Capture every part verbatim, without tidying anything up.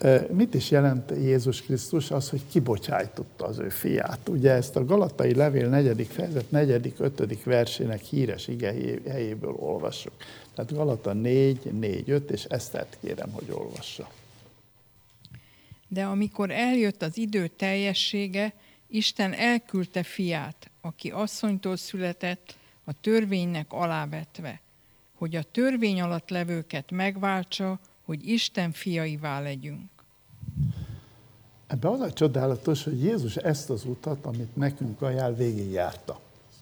mit is jelent Jézus Krisztus? Az, hogy kibocsájtotta az ő fiát. Ugye ezt a Galatai levél negyedik fejezet, negyedik, ötödik versének híres ige helyéből olvassuk. Tehát Galata négy, négy, öt, és Esztert kérem, hogy olvassa. De amikor eljött az idő teljessége, Isten elküldte fiát, aki asszonytól született, a törvénynek alávetve, hogy a törvény alatt levőket megváltsa, hogy Isten fiaivá legyünk. Ebben az a csodálatos, hogy Jézus ezt az utat, amit nekünk ajánl, végigjárta.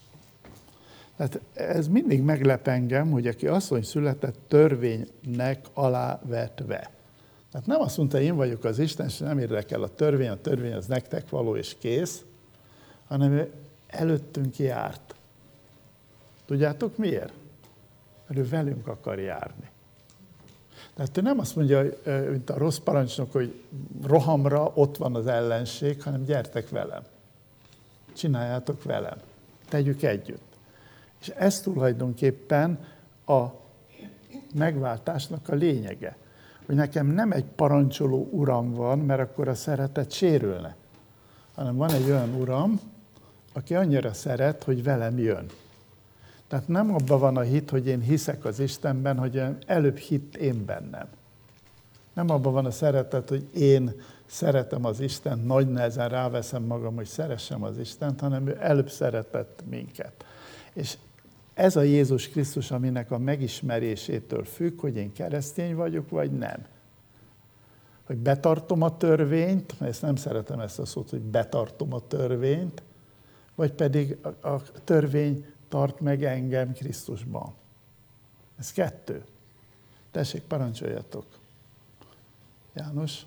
Tehát ez mindig meglep engem, hogy aki asszony született, törvénynek alávetve. Tehát nem azt mondta, én vagyok az Isten, és nem érdekel a törvény, a törvény az nektek való és kész, hanem ő előttünk járt. Tudjátok miért? Mert ő velünk akar járni. Tehát ő nem azt mondja, mint a rossz parancsnok, hogy rohamra ott van az ellenség, hanem gyertek velem. Csináljátok velem. Tegyük együtt. És ez tulajdonképpen a megváltásnak a lényege. Hogy nekem nem egy parancsoló uram van, mert akkor a szeretet sérülne, hanem van egy olyan uram, aki annyira szeret, hogy velem jön. Tehát nem abban van a hit, hogy én hiszek az Istenben, hogy előbb hitt én bennem. Nem abban van a szeretet, hogy én szeretem az Istent, nagy nehezen ráveszem magam, hogy szeressem az Istent, hanem ő előbb szeretett minket. És ez a Jézus Krisztus, aminek a megismerésétől függ, hogy én keresztény vagyok, vagy nem. Hogy betartom a törvényt, ezt nem szeretem ezt a szót, hogy betartom a törvényt, vagy pedig a, a törvény tart meg engem Krisztusban. Ez kettő. Tessék, parancsoljatok. János?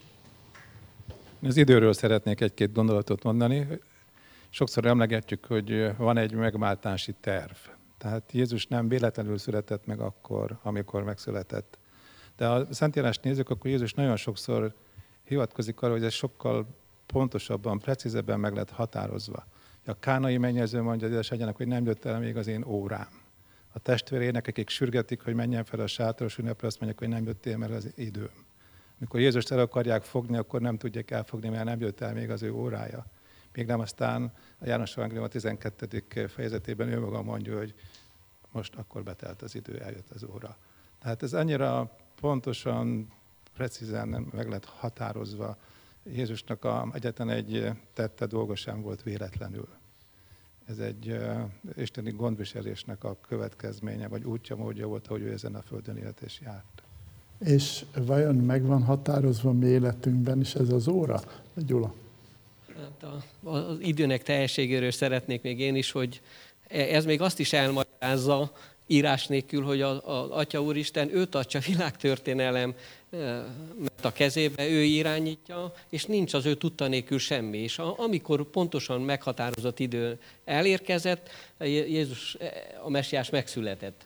Az időről szeretnék egy-két gondolatot mondani. Sokszor emlegetjük, hogy van egy megváltási terv. Tehát Jézus nem véletlenül született meg akkor, amikor megszületett. De ha a Szentírás nézzük, akkor Jézus nagyon sokszor hivatkozik arra, hogy ez sokkal pontosabban, precízebben meg lett határozva. A kánai mennyező mondja az édesanyjának, hogy nem jött el még az én órám. A testvérének, akik sürgetik, hogy menjen fel a sátoros ünnepre, azt mondják, hogy nem jöttél, mert az időm. Amikor Jézust el akarják fogni, akkor nem tudják elfogni, mert nem jött el még az ő órája. Még nem aztán a János Evangélium a tizenkettedik fejezetében ő maga mondja, hogy most akkor betelt az idő, eljött az óra. Tehát ez annyira pontosan, precízen meg lett határozva. Jézusnak a, egyetlen egy tette dolga sem volt véletlenül. Ez egy uh, isteni gondviselésnek a következménye, vagy útja, módja volt, hogy ő ezen a földön élt és járt. És vajon megvan határozva mi életünkben is ez az óra, Gyula? Hát a, az időnek teljességéről szeretnék még én is, hogy ez még azt is elmagyarázza írás nélkül, hogy az Atya Úristen őt adja világtörténelem mert a kezébe, ő irányítja, és nincs az ő tudta nélkül semmi. És amikor pontosan meghatározott idő elérkezett, Jézus, a Messiás megszületett.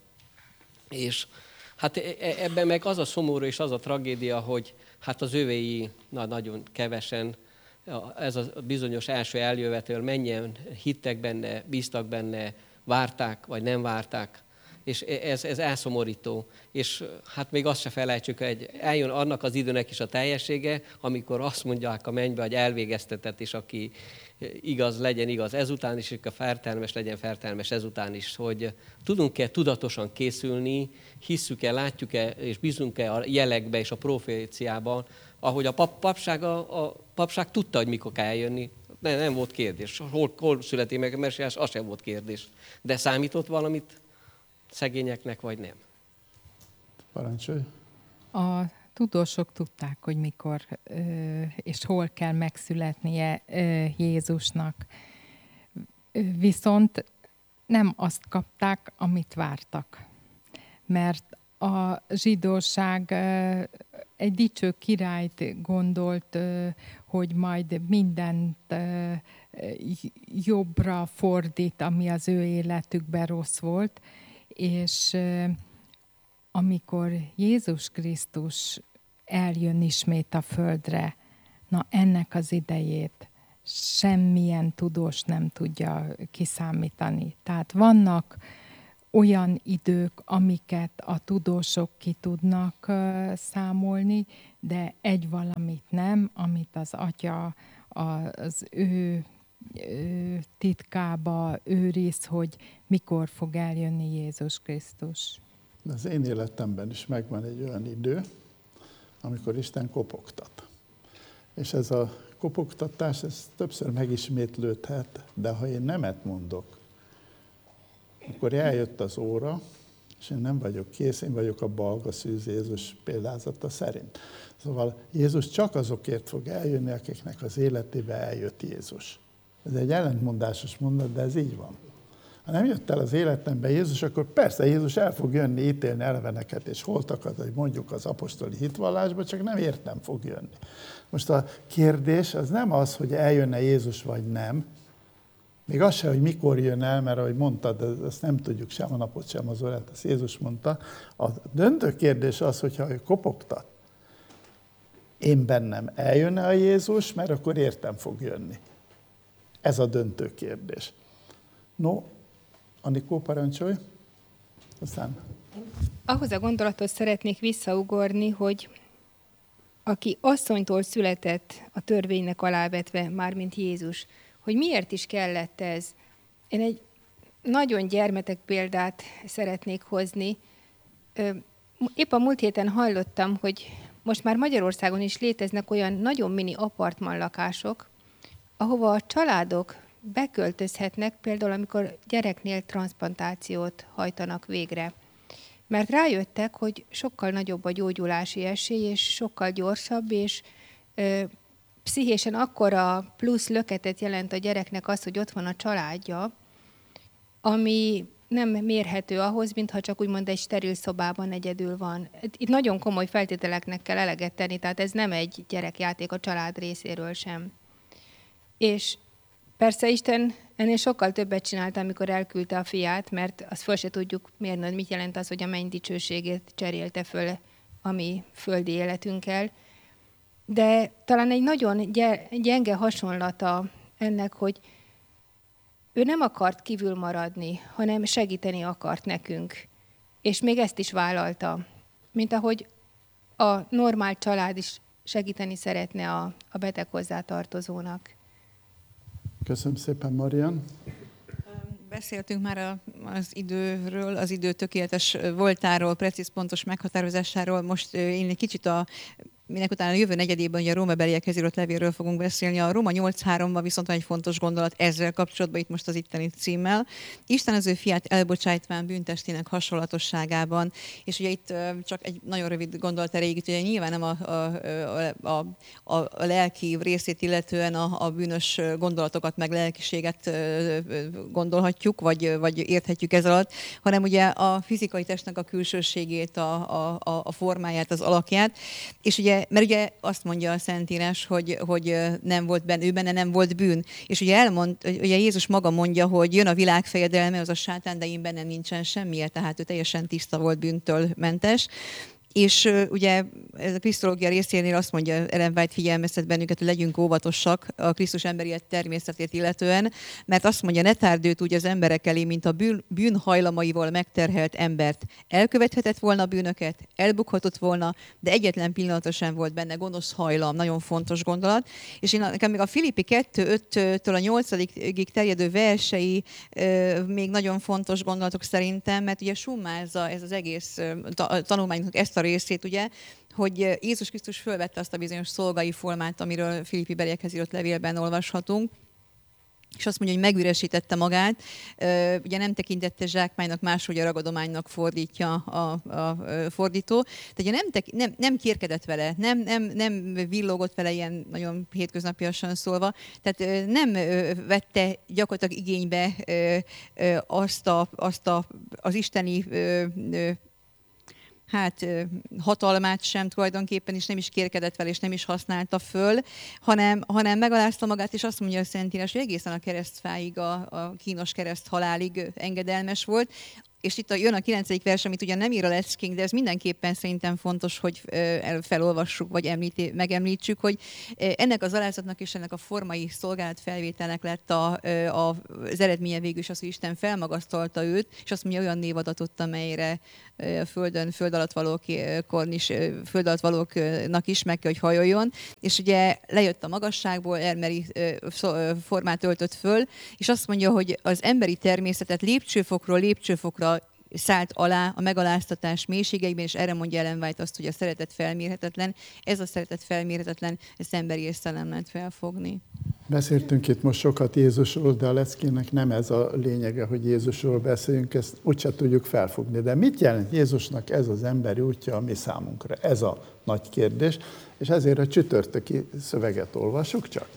És hát ebben meg az a szomorú és az a tragédia, hogy hát az övéi na, nagyon kevesen, ez a bizonyos első eljövetel, mennyien hittek benne, bíztak benne, várták, vagy nem várták. És ez, ez elszomorító. És hát még azt se felejtsük, hogy eljön annak az időnek is a teljessége, amikor azt mondják a mennybe, hogy elvégeztetett, és aki igaz, legyen igaz ezután is, és aki fertelmes, legyen fertelmes ezután is. Hogy tudunk-e tudatosan készülni, hisszük-e, látjuk-e, és bízunk-e a jelekbe és a proféciában, ahogy a pap, papság, a, a papság tudta, hogy mikor kell eljönni. Nem, nem volt kérdés. Hol, hol születik meg a Messiás, az sem volt kérdés. De számított valamit szegényeknek, vagy nem? Parancsolj. A tudósok tudták, hogy mikor és hol kell megszületnie Jézusnak. Viszont nem azt kapták, amit vártak. Mert a zsidóság egy dicső királyt gondolt, hogy majd mindent jobbra fordít, ami az ő életükben rossz volt, és amikor Jézus Krisztus eljön ismét a földre, na ennek az idejét semmilyen tudós nem tudja kiszámítani. Tehát vannak olyan idők, amiket a tudósok ki tudnak uh, számolni, de egy valamit nem, amit az Atya az ő, ő titkába őriz, hogy mikor fog eljönni Jézus Krisztus. Az én életemben is megvan egy olyan idő, amikor Isten kopogtat. És ez a kopogtatás, ez többször megismétlődhet, de ha én nemet mondok, akkor eljött az óra, és én nem vagyok kész, én vagyok a balga szűz Jézus példázata szerint. Szóval Jézus csak azokért fog eljönni, akiknek az életébe eljött Jézus. Ez egy ellentmondásos mondat, de ez így van. Ha nem jött el az életembe Jézus, akkor persze Jézus el fog jönni, ítélni eleveneket és holtakat, hogy mondjuk az apostoli hitvallásba, csak nem értem fog jönni. Most a kérdés az nem az, hogy eljönne Jézus vagy nem, még az sem, hogy mikor jön el, mert ahogy mondtad, azt nem tudjuk sem a napot, sem az órát, azt Jézus mondta. A döntő kérdés az, hogyha ő kopogtat, én bennem eljönne a Jézus, mert akkor értem fog jönni. Ez a döntő kérdés. No, Anikó, parancsolj. Aztán. Ahhoz a gondolathoz szeretnék visszaugorni, hogy aki asszonytól született a törvénynek alávetve, mármint Jézus, hogy miért is kellett ez. Én egy nagyon gyermetek példát szeretnék hozni. Épp a múlt héten hallottam, hogy most már Magyarországon is léteznek olyan nagyon mini apartmanlakások, ahova a családok beköltözhetnek, például amikor gyereknél transzplantációt hajtanak végre. Mert rájöttek, hogy sokkal nagyobb a gyógyulási esély, és sokkal gyorsabb, és ö, pszichésen akkora plusz löketet jelent a gyereknek az, hogy ott van a családja, ami nem mérhető ahhoz, mintha csak úgymond egy steril szobában egyedül van. Itt nagyon komoly feltételeknek kell eleget tenni, tehát ez nem egy gyerekjáték a család részéről sem. És persze Isten ennél sokkal többet csinált, amikor elküldte a fiát, mert azt föl se tudjuk mérni, hogy mit jelent az, hogy a menny dicsőségét cserélte föl a mi földi életünkkel. De talán egy nagyon gyenge hasonlata ennek, hogy ő nem akart kívül maradni, hanem segíteni akart nekünk. És még ezt is vállalta. Mint ahogy a normál család is segíteni szeretne a, a beteg hozzátartozónak. Köszönöm szépen, Marian. Beszéltünk már az időről, az idő tökéletes voltáról, precíz pontos meghatározásáról. Most én egy kicsit a minek utána a jövő negyedében ugye a rómabeliekhez írott levélről fogunk beszélni. A Róma nyolc háromban viszont van egy fontos gondolat ezzel kapcsolatban, itt most az itteni címmel. Isten az ő fiát elbocsájtván bűntestének hasonlatosságában, és ugye itt csak egy nagyon rövid gondolat erejéig, ugye nyilván nem a, a, a, a, a lelki részét illetően a, a bűnös gondolatokat, meg lelkiséget gondolhatjuk, vagy, vagy érthetjük ez alatt, hanem ugye a fizikai testnek a külsőségét, a, a, a formáját, az alakját, és ugye mert ugye azt mondja a Szentírás, hogy, hogy nem volt benne, ő benne nem volt bűn. És ugye elmond, ugye Jézus maga mondja, hogy jön a világ fejedelme, az a sátán, de én bennem nincsen semmiért, tehát ő teljesen tiszta volt, bűntől mentes. És uh, ugye ez a krisztológia részénél azt mondja, Ellen White figyelmeztet bennünket, hogy legyünk óvatosak a Krisztus emberi természetét illetően, mert azt mondja, ne tárd őt úgy az emberek elé, mint a bűn, bűnhajlamaival megterhelt embert. Elkövethetett volna bűnöket, elbukhatott volna, de egyetlen pillanatra sem volt benne gonosz hajlam, nagyon fontos gondolat. És én nekem még a Filippi kettő öttől a nyolcadikig terjedő versei euh, még nagyon fontos gondolatok szerintem, mert ugye summázza ez az egész ta- tanulmánynak ezt a részét, ugye, hogy Jézus Krisztus fölvette azt a bizonyos szolgai formát, amiről Filippi beliekhez írott levélben olvashatunk, és azt mondja, hogy megüresítette magát, ugye nem tekintette zsákmánynak, máshogy a ragadománynak fordítja a, a, a fordító. Tehát nem, tek, nem, nem kérkedett vele, nem, nem, nem villogott vele ilyen nagyon hétköznapiasan szólva, tehát nem vette gyakorlatilag igénybe azt, a, azt a, az isteni hát hatalmát sem tulajdonképpen, és nem is kérkedett vele, és nem is használta föl, hanem, hanem megalázta magát, és azt mondja a Szentírás, hogy egészen a keresztfáig, a, a kínos kereszt halálig engedelmes volt. és itt a, jön a kilencedik vers, amit ugyan nem ír a leckénk, de ez mindenképpen szerintem fontos, hogy felolvassuk, vagy említi, megemlítsük, hogy ennek az alázatnak és ennek a formai szolgálatfelvételnek lett a, a, az eredménye végül is az, hogy Isten felmagasztalta őt, és azt mondja, olyan név adatott, amelyre a földön, föld alatt valókon is, föld alatt valóknak is meg kell, hogy hajoljon, és ugye lejött a magasságból, emberi formát öltött föl, és azt mondja, hogy az emberi természetet lépcsőfokról lépcsőfokra szállt alá a megaláztatás mélységeiben, és erre mondja Ellen White azt, hogy a szeretet felmérhetetlen. Ez a szeretet felmérhetetlen, ezt emberi észre nem lehet felfogni. Beszéltünk itt most sokat Jézusról, de a leckének nem ez a lényege, hogy Jézusról beszéljünk, ezt úgyse tudjuk felfogni. De mit jelent Jézusnak ez az emberi útja a mi számunkra? Ez a nagy kérdés, és ezért a csütörtöki szöveget olvassuk csak.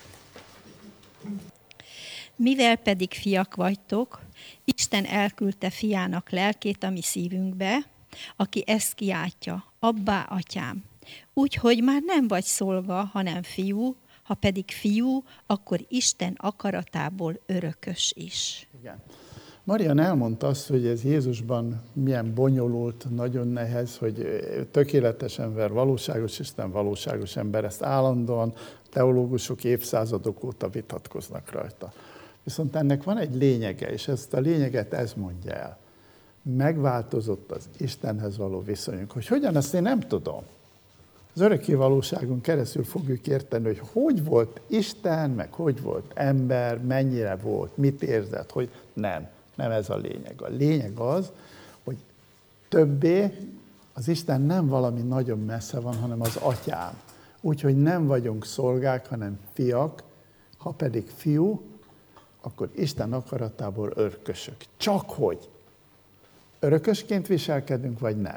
Mivel pedig fiak vagytok, Isten elküldte fiának lelkét a mi szívünkbe, aki ezt kiáltja, abbá, atyám. Úgyhogy már nem vagy szolga, hanem fiú, ha pedig fiú, akkor Isten akaratából örökös is. Igen. Marian elmondta azt, hogy ez Jézusban milyen bonyolult, nagyon nehéz, hogy tökéletes ember, valóságos Isten, valóságos ember, ezt állandóan teológusok évszázadok óta vitatkoznak rajta. Viszont ennek van egy lényege, és ezt a lényeget ez mondja el. Megváltozott az Istenhez való viszonyunk. Hogy hogyan, azt én nem tudom. Az örökké valóságon keresztül fogjuk érteni, hogy hogy volt Isten, meg hogy volt ember, mennyire volt, mit érzett, hogy nem. Nem ez a lényeg. A lényeg az, hogy többé az Isten nem valami nagyon messze van, hanem az atyám. Úgyhogy nem vagyunk szolgák, hanem fiak, ha pedig fiú, akkor Isten akaratából örökösök. Csak hogy örökösként viselkedünk, vagy nem?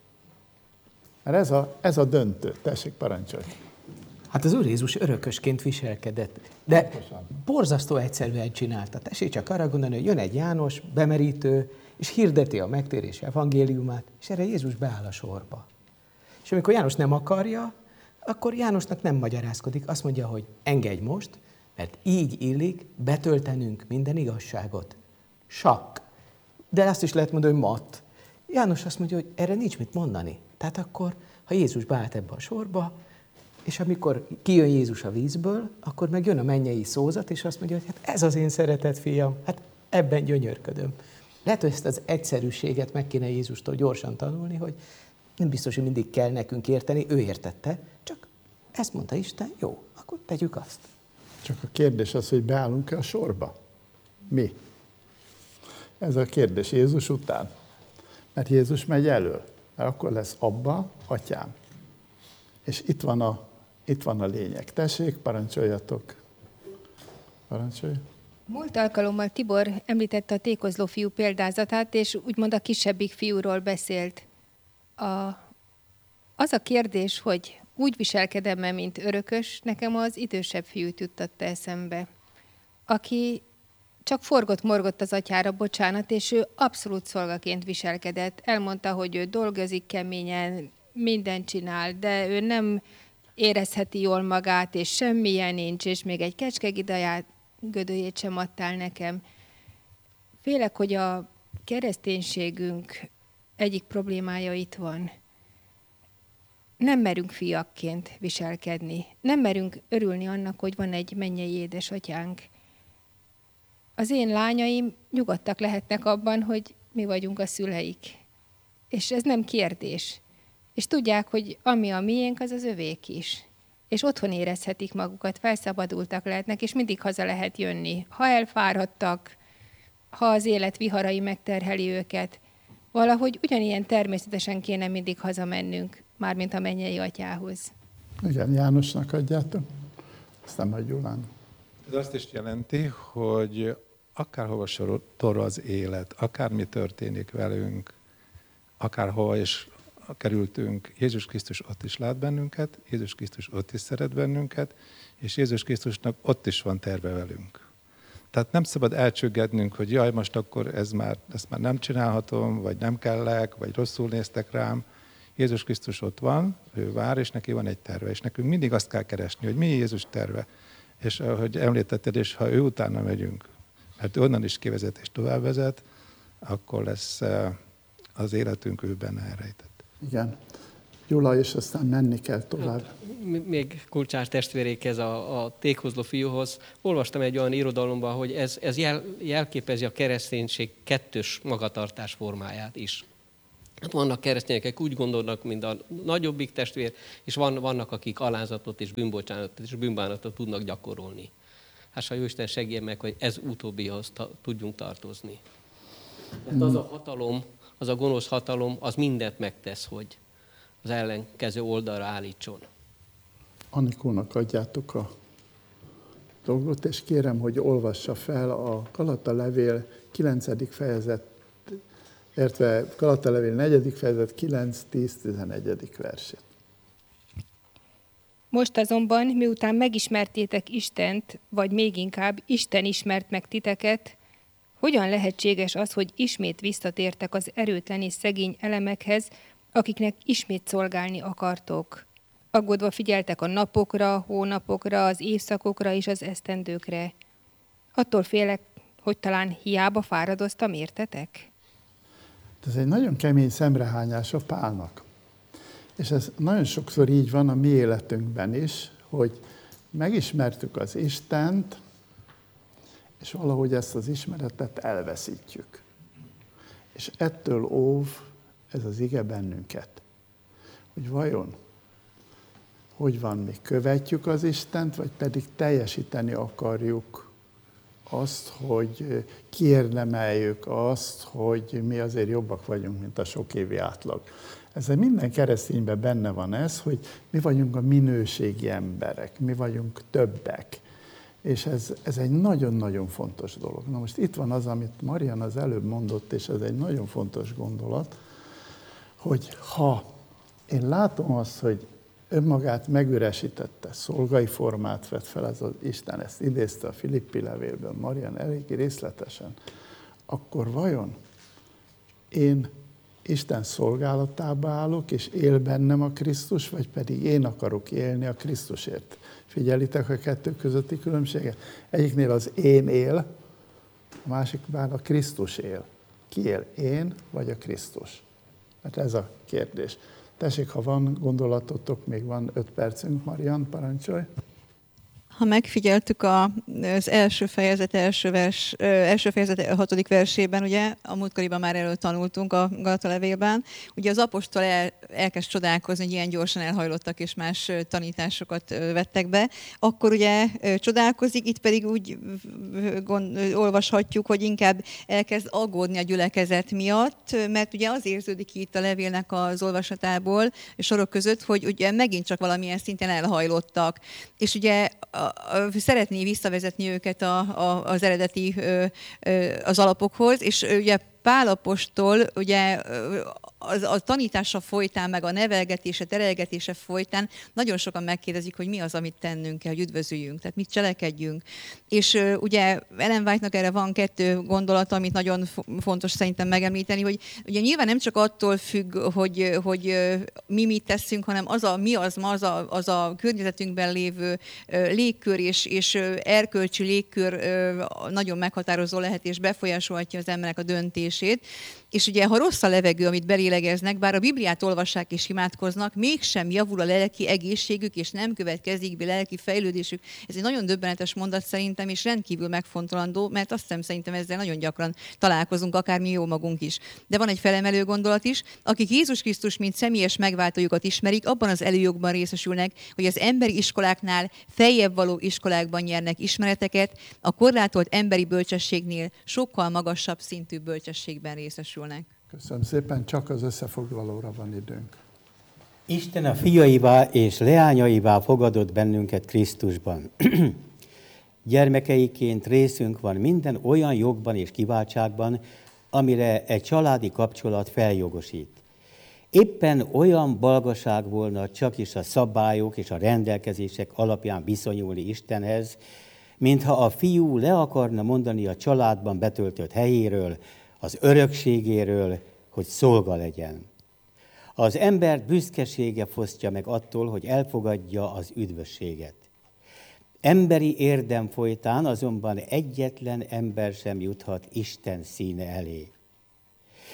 Mert ez a, ez a döntő. Tessék, parancsolj. Hát az Úr Jézus örökösként viselkedett, de borzasztó egyszerűen csinálta. Tessék csak arra gondolni, hogy jön egy János, bemerítő, és hirdeti a megtérés evangéliumát, és erre Jézus beáll a sorba. És amikor János nem akarja, akkor Jánosnak nem magyarázkodik, azt mondja, hogy engedj most, mert így illik betöltenünk minden igazságot. Sakk. De azt is lehet mondani, hogy matt. János azt mondja, hogy erre nincs mit mondani. Tehát akkor, ha Jézus beállt ebbe a sorba, és amikor kijön Jézus a vízből, akkor meg jön a mennyei szózat, és azt mondja, hogy hát ez az én szeretett fiam, hát ebben gyönyörködöm. Lehet, hogy ezt az egyszerűséget meg kéne Jézustól gyorsan tanulni, hogy nem biztos, hogy mindig kell nekünk érteni, ő értette, csak ezt mondta Isten, jó, akkor tegyük azt. Csak a kérdés az, hogy beállunk-e a sorba? Mi? Ez a kérdés Jézus után. Mert Jézus megy elől, mert akkor lesz abba, atyám. És itt van a, itt van a lényeg. Tessék, parancsoljatok. Parancsolj. Múlt alkalommal Tibor említette a tékozló fiú példázatát, és úgymond a kisebbik fiúról beszélt. A, az a kérdés, hogy úgy viselkedem-e, mint örökös, nekem az idősebb fiút juttatta eszembe, aki csak forgott-morgott az atyára, bocsánat, és ő abszolút szolgaként viselkedett. Elmondta, hogy ő dolgozik keményen, mindent csinál, de ő nem érezheti jól magát, és semmilyen nincs, és még egy kecskegidaját, gödőjét sem adtál nekem. Félek, hogy a kereszténységünk egyik problémája itt van. Nem merünk fiakként viselkedni. Nem merünk örülni annak, hogy van egy mennyei édesatyánk. Az én lányaim nyugodtak lehetnek abban, hogy mi vagyunk a szüleik. És ez nem kérdés. És tudják, hogy ami a miénk, az az övék is. És otthon érezhetik magukat, felszabadultak lehetnek, és mindig haza lehet jönni. Ha elfáradtak, ha az élet viharai megterheli őket, valahogy ugyanilyen természetesen kéne mindig hazamennünk, mármint a mennyei atyához. Igen, Jánosnak adjátok, aztán majd Gyulán. Ez azt is jelenti, hogy akárhova sorol az élet, akármi történik velünk, akárhova is kerültünk, Jézus Krisztus ott is lát bennünket, Jézus Krisztus ott is szeret bennünket, és Jézus Krisztusnak ott is van terve velünk. Tehát nem szabad elcsüggednünk, hogy jaj, most akkor ez már, ezt már nem csinálhatom, vagy nem kellek, vagy rosszul néztek rám. Jézus Krisztus ott van, ő vár, és neki van egy terve. És nekünk mindig azt kell keresni, hogy mi Jézus terve. És ahogy említetted, és ha ő utána megyünk, mert onnan is kivezet és tovább vezet, akkor lesz az életünk ő benne elrejtett. Igen. Gyula, és aztán menni kell tovább. Hát, még Kulcsár testvérékhez, a, a tékozló fiúhoz. Olvastam egy olyan irodalomban, hogy ez, ez jel, jelképezi a kereszténység kettős magatartás formáját is. Hát vannak keresztények, akik úgy gondolnak, mint a nagyobbik testvér, és van, vannak, akik alázatot és bűnbocsánatot és bűnbánatot tudnak gyakorolni. Hát ha Jóisten segítsen meg, hogy ez utóbbihoz ta, tudjunk tartozni. Mert az a hatalom, az a gonosz hatalom, az mindent megtesz, hogy az ellenkező oldalra állítson. Anikónak adjátok a dolgot, és kérem, hogy olvassa fel a Galata levél kilencedik fejezet, értve Galata levél negyedik fejezet kilenc, tíz, tizenegyedik versét. Most azonban, miután megismertétek Istent, vagy még inkább Isten ismert meg titeket, hogyan lehetséges az, hogy ismét visszatértek az erőtlen és szegény elemekhez, akiknek ismét szolgálni akartok? Aggódva figyeltek a napokra, hónapokra, az évszakokra és az esztendőkre. Attól félek, hogy talán hiába fáradoztam, értetek? Ez egy nagyon kemény szemrehányás a Pálnak. És ez nagyon sokszor így van a mi életünkben is, hogy megismertük az Istent, és valahogy ezt az ismeretet elveszítjük. És ettől óv ez az ige bennünket, hogy vajon, hogy van, mi követjük az Istent, vagy pedig teljesíteni akarjuk azt, hogy kiérdemeljük azt, hogy mi azért jobbak vagyunk, mint a sok évi átlag. Ezzel minden keresztényben benne van ez, hogy mi vagyunk a minőségi emberek, mi vagyunk többek. És ez, ez egy nagyon-nagyon fontos dolog. Na most itt van az, amit Marian az előbb mondott, és ez egy nagyon fontos gondolat, hogy ha én látom azt, hogy önmagát megüresítette, szolgai formát vett fel ez az Isten, ezt idézte a Filippi levélből, Marian elég részletesen, akkor vajon én Isten szolgálatába állok, és él bennem a Krisztus, vagy pedig én akarok élni a Krisztusért? Figyelitek a kettő közötti különbséget? Egyiknél az én él, a másikban a Krisztus él. Ki él? Én vagy a Krisztus? Mert ez a kérdés. Tessék, ha van gondolatotok, még van öt percünk, Marian, parancsolj. Ha megfigyeltük a, az első fejezet, első, vers, első fejezet hatodik versében, ugye, a múltkoriban már erről tanultunk a Galata levélben, ugye az apostol el, elkezd csodálkozni, hogy ilyen gyorsan elhajlottak és más tanításokat vettek be, akkor ugye csodálkozik, itt pedig úgy gond, olvashatjuk, hogy inkább elkezd aggódni a gyülekezet miatt, mert ugye az érződik itt a levélnek az olvasatából, és sorok között, hogy ugye megint csak valamilyen szinten elhajlottak. És ugye szeretné visszavezetni őket a, a, az eredeti az alapokhoz, és ugye Pál apostol ugye az, a tanítása folytán, meg a nevelgetése, terelgetése folytán nagyon sokan megkérdezik, hogy mi az, amit tennünk kell, hogy üdvözüljünk, tehát mit cselekedjünk. És ugye Ellen White-nak erre van kettő gondolata, amit nagyon fontos szerintem megemlíteni, hogy ugye nyilván nem csak attól függ, hogy, hogy mi mit teszünk, hanem az a, mi az ma, az a, az a környezetünkben lévő légkör és, és erkölcsi légkör nagyon meghatározó lehet, és befolyásolhatja az emberek a döntést. És ugye, ha rossz a levegő, amit belélegeznek, bár a Bibliát olvassák és imádkoznak, mégsem javul a lelki egészségük, és nem következik be lelki fejlődésük. Ez egy nagyon döbbenetes mondat szerintem, és rendkívül megfontolandó, mert azt hiszem, szerintem ezzel nagyon gyakran találkozunk, akár mi jó magunk is. De van egy felemelő gondolat is, akik Jézus Krisztus, mint személyes megváltójukat ismerik, abban az előjogban részesülnek, hogy az emberi iskoláknál feljebb való iskolákban nyernek ismereteket, a korlátolt emberi bölcsességnél sokkal magasabb szintű bölcsességben részesülnek. Köszönöm szépen, csak az összefoglalóra van időnk. Isten a fiaivá és leányaivá fogadott bennünket Krisztusban. Gyermekeiként részünk van minden olyan jogban és kiváltságban, amire egy családi kapcsolat feljogosít. Éppen olyan balgaság volna csak is a szabályok és a rendelkezések alapján viszonyulni Istenhez, mintha a fiú le akarna mondani a családban betöltött helyéről, az örökségéről, hogy szolga legyen. Az embert büszkesége fosztja meg attól, hogy elfogadja az üdvösséget. Emberi érdem folytán azonban egyetlen ember sem juthat Isten színe elé.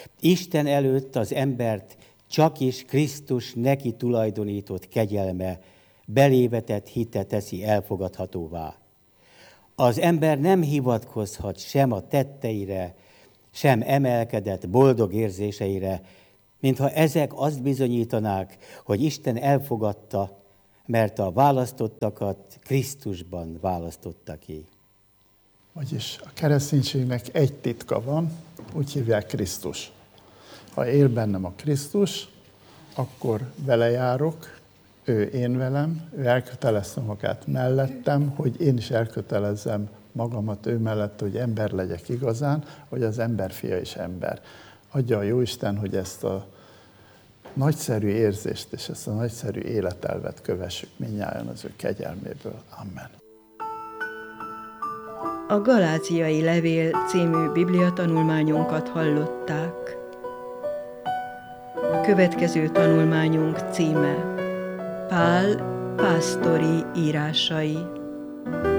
Isten előtt az embert csak is Krisztus neki tulajdonított kegyelme, belévetett hite teszi elfogadhatóvá. Az ember nem hivatkozhat sem a tetteire, sem emelkedett boldog érzéseire, mintha ezek azt bizonyítanák, hogy Isten elfogadta, mert a választottakat Krisztusban választotta ki. Vagyis a kereszténységnek egy titka van, úgy hívják Krisztus. Ha él bennem a Krisztus, akkor vele járok, ő én velem, ő elkötelezte magát mellettem, hogy én is elkötelezzem magamat ő mellett, hogy ember legyek igazán, hogy az ember fia is ember. Adja a Jóisten, hogy ezt a nagyszerű érzést és ezt a nagyszerű életelvet kövessük mindnyájan az ő kegyelméből. Amen. A Galáciai Levél című bibliatanulmányunkat hallották. Következő tanulmányunk címe: Pál pásztori írásai.